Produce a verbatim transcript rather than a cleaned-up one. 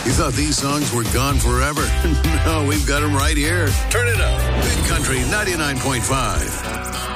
You thought these songs were gone forever? No, we've got them right here. Turn it up. Big Country ninety-nine point five.